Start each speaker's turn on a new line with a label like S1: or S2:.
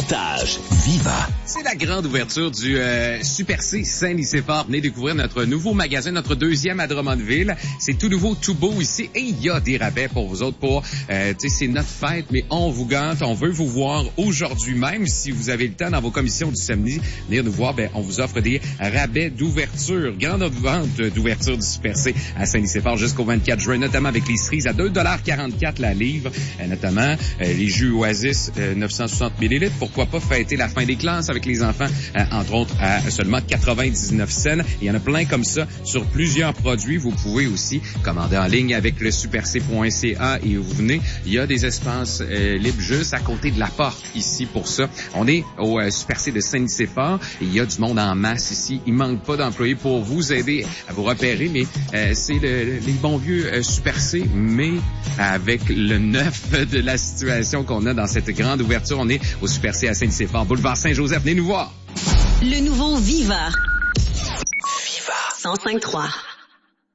S1: avantages. Viva.
S2: C'est la grande ouverture du Super C Saint-Nicéphore. Venez découvrir notre nouveau magasin, notre deuxième à Drummondville. C'est tout nouveau, tout beau ici. Et il y a des rabais pour vous autres pour, c'est notre fête, mais on vous gante. On veut vous voir aujourd'hui même. Si vous avez le temps dans vos commissions du samedi, venir nous voir, on vous offre des rabais d'ouverture. Grande vente d'ouverture du Super C à Saint-Nicéphore jusqu'au 24 juin, notamment avec les cerises à 2,44 $ la livre. Notamment les jus Oasis 960 ml. Pourquoi pas fêter la fin des classes avec les enfants, entre autres à seulement 99 cents. Il y en a plein comme ça sur plusieurs produits. Vous pouvez aussi commander en ligne avec le superc.ca et vous venez. Il y a des espaces libres juste à côté de la porte ici pour ça. On est au Super C de Saint-Nicéphore et il y a du monde en masse ici. Il manque pas d'employés pour vous aider à vous repérer, mais c'est les bons vieux Super C, mais avec le neuf de la situation qu'on a dans cette grande ouverture. On est au Super C à Saint-Nicéphore, boulevard Saint-Joseph. Venez nous voir.
S3: Le nouveau Viva. 105.3.